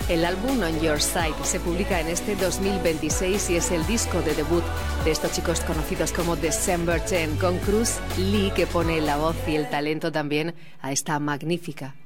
El álbum On Your Side se publica en este 2026 y es el disco de debut de estos chicos conocidos como December 10, con Cruz Lee, que pone la voz y el talento también a esta magnífica